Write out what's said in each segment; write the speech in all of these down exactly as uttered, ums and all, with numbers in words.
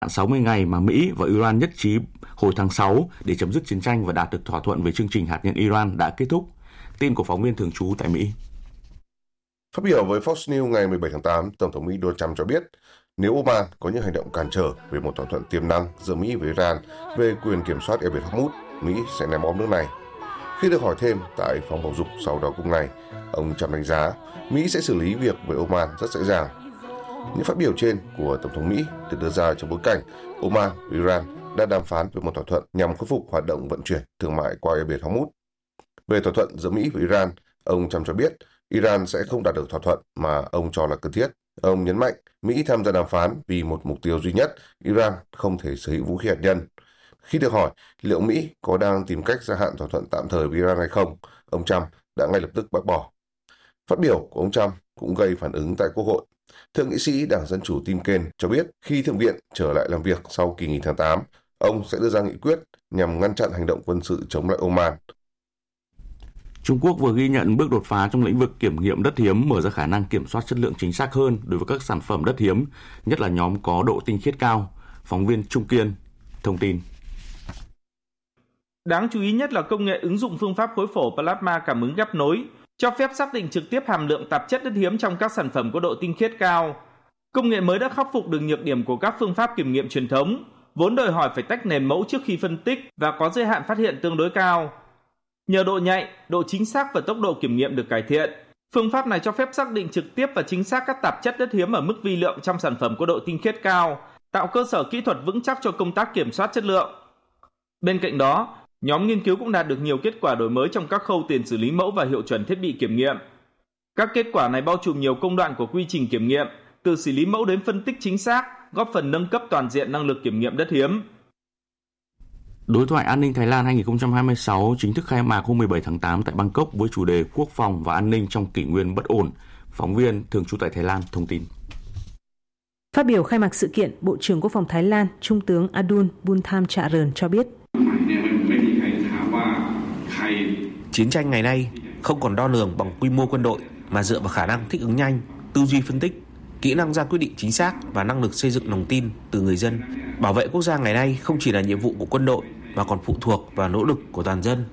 sáu mươi ngày mà Mỹ và Iran nhất trí hồi tháng sáu để chấm dứt chiến tranh và đạt được thỏa thuận về chương trình hạt nhân Iran đã kết thúc. Tin của phóng viên thường trú tại Mỹ. Phát biểu với Fox News ngày mười bảy tháng tám, Tổng thống Mỹ Donald Trump cho biết nếu Oman có những hành động cản trở về một thỏa thuận tiềm năng giữa Mỹ và Iran về quyền kiểm soát eo biển Hormuz, Mỹ sẽ ném bom nước này. Khi được hỏi thêm tại phòng bầu dục sau đó cùng ngày, ông Trump đánh giá Mỹ sẽ xử lý việc với Oman rất dễ dàng. Những phát biểu trên của Tổng thống Mỹ được đưa ra trong bối cảnh Oman và Iran đã đàm phán về một thỏa thuận nhằm khôi phục hoạt động vận chuyển thương mại qua eo biển Hormuz. Về thỏa thuận giữa Mỹ và Iran, ông Trump cho biết Iran sẽ không đạt được thỏa thuận mà ông cho là cần thiết. Ông nhấn mạnh Mỹ tham gia đàm phán vì một mục tiêu duy nhất, Iran không thể sở hữu vũ khí hạt nhân. Khi được hỏi liệu Mỹ có đang tìm cách gia hạn thỏa thuận tạm thời với Iran hay không, ông Trump đã ngay lập tức bác bỏ. Phát biểu của ông Trump cũng gây phản ứng tại Quốc hội. Thượng nghị sĩ Đảng Dân Chủ Tim Kaine cho biết khi Thượng viện trở lại làm việc sau kỳ nghỉ tháng tám, ông sẽ đưa ra nghị quyết nhằm ngăn chặn hành động quân sự chống lại Oman. Trung Quốc vừa ghi nhận bước đột phá trong lĩnh vực kiểm nghiệm đất hiếm, mở ra khả năng kiểm soát chất lượng chính xác hơn đối với các sản phẩm đất hiếm, nhất là nhóm có độ tinh khiết cao. Phóng viên Trung Kiên thông tin. Đáng chú ý nhất là công nghệ ứng dụng phương pháp khối phổ plasma cảm ứng ghép nối, cho phép xác định trực tiếp hàm lượng tạp chất đất hiếm trong các sản phẩm có độ tinh khiết cao. Công nghệ mới đã khắc phục được nhược điểm của các phương pháp kiểm nghiệm truyền thống, vốn đòi hỏi phải tách nền mẫu trước khi phân tích và có giới hạn phát hiện tương đối cao. Nhờ độ nhạy, độ chính xác và tốc độ kiểm nghiệm được cải thiện, phương pháp này cho phép xác định trực tiếp và chính xác các tạp chất đất hiếm ở mức vi lượng trong sản phẩm có độ tinh khiết cao, tạo cơ sở kỹ thuật vững chắc cho công tác kiểm soát chất lượng. Bên cạnh đó, nhóm nghiên cứu cũng đạt được nhiều kết quả đổi mới trong các khâu tiền xử lý mẫu và hiệu chuẩn thiết bị kiểm nghiệm. Các kết quả này bao trùm nhiều công đoạn của quy trình kiểm nghiệm, từ xử lý mẫu đến phân tích chính xác, góp phần nâng cấp toàn diện năng lực kiểm nghiệm đất hiếm. Đối thoại an ninh Thái Lan hai không hai sáu chính thức khai mạc hôm mười bảy tháng tám tại Bangkok với chủ đề Quốc phòng và an ninh trong kỷ nguyên bất ổn. Phóng viên thường trú tại Thái Lan thông tin. Phát biểu khai mạc sự kiện, Bộ trưởng Quốc phòng Thái Lan, Trung tướng Adul Buntham Charoen cho biết. Chiến tranh ngày nay không còn đo lường bằng quy mô quân đội mà dựa vào khả năng thích ứng nhanh, tư duy phân tích, kỹ năng ra quyết định chính xác và năng lực xây dựng lòng tin từ người dân. Bảo vệ quốc gia ngày nay không chỉ là nhiệm vụ của quân đội mà còn phụ thuộc vào nỗ lực của toàn dân.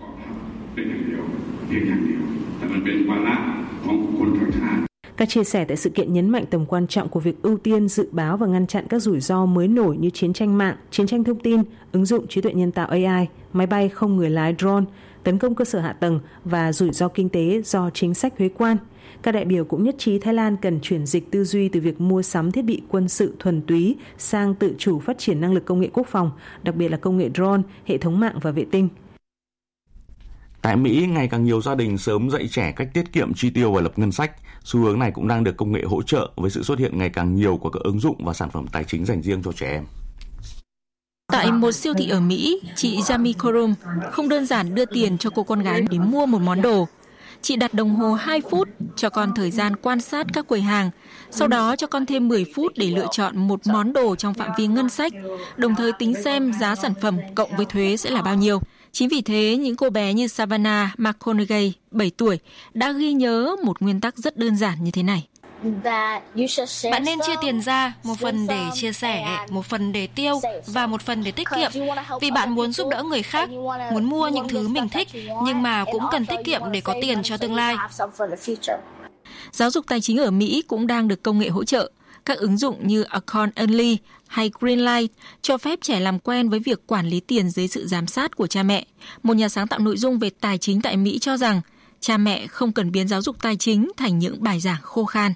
Các chia sẻ tại sự kiện nhấn mạnh tầm quan trọng của việc ưu tiên dự báo và ngăn chặn các rủi ro mới nổi như chiến tranh mạng, chiến tranh thông tin, ứng dụng trí tuệ nhân tạo A I, máy bay không người lái drone, tấn công cơ sở hạ tầng và rủi ro kinh tế do chính sách thuế quan. Các đại biểu cũng nhất trí Thái Lan cần chuyển dịch tư duy từ việc mua sắm thiết bị quân sự thuần túy sang tự chủ phát triển năng lực công nghệ quốc phòng, đặc biệt là công nghệ drone, hệ thống mạng và vệ tinh. Tại Mỹ, ngày càng nhiều gia đình sớm dạy trẻ cách tiết kiệm chi tiêu và lập ngân sách. Xu hướng này cũng đang được công nghệ hỗ trợ với sự xuất hiện ngày càng nhiều của các ứng dụng và sản phẩm tài chính dành riêng cho trẻ em. Tại một siêu thị ở Mỹ, chị Jamie Corum không đơn giản đưa tiền cho cô con gái để mua một món đồ. Chị đặt đồng hồ hai phút cho con thời gian quan sát các quầy hàng, sau đó cho con thêm mười phút để lựa chọn một món đồ trong phạm vi ngân sách, đồng thời tính xem giá sản phẩm cộng với thuế sẽ là bao nhiêu. Chính vì thế, những cô bé như Savannah McConaughey, bảy tuổi, đã ghi nhớ một nguyên tắc rất đơn giản như thế này. Bạn nên chia tiền ra, một phần để chia sẻ, một phần để tiêu và một phần để tiết kiệm. Vì bạn muốn giúp đỡ người khác, muốn mua những thứ mình thích, nhưng mà cũng cần tiết kiệm để có tiền cho tương lai. Giáo dục tài chính ở Mỹ cũng đang được công nghệ hỗ trợ. Các ứng dụng như Account Only hay Greenlight cho phép trẻ làm quen với việc quản lý tiền dưới sự giám sát của cha mẹ. Một nhà sáng tạo nội dung về tài chính tại Mỹ cho rằng cha mẹ không cần biến giáo dục tài chính thành những bài giảng khô khan.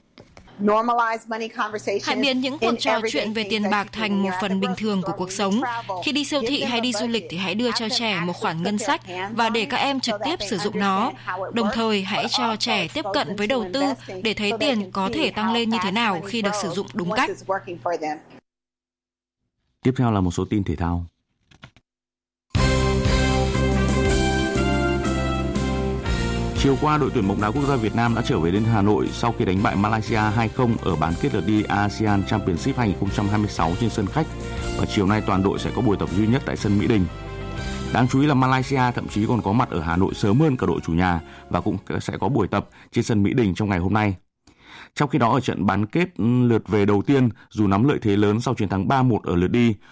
Hãy biến những cuộc trò chuyện về tiền bạc thành một phần bình thường của cuộc sống. Khi đi siêu thị hay đi du lịch thì hãy đưa cho trẻ một khoản ngân sách và để các em trực tiếp sử dụng nó. Đồng thời hãy cho trẻ tiếp cận với đầu tư để thấy tiền có thể tăng lên như thế nào khi được sử dụng đúng cách. Tiếp theo là một số tin thể thao. Chiều qua, đội tuyển bóng đá quốc gia Việt Nam đã trở về đến Hà Nội sau khi đánh bại Malaysia hai không ở bán kết lượt đi ASEAN Championship hai không hai sáu trên sân khách. Và chiều nay toàn đội sẽ có buổi tập duy nhất tại sân Mỹ Đình. Đáng chú ý là Malaysia thậm chí còn có mặt ở Hà Nội sớm hơn cả đội chủ nhà và cũng sẽ có buổi tập trên sân Mỹ Đình trong ngày hôm nay. Trong khi đó ở trận bán kết lượt về đầu tiên, dù nắm lợi thế lớn sau chiến thắng ba một ở lượt đi,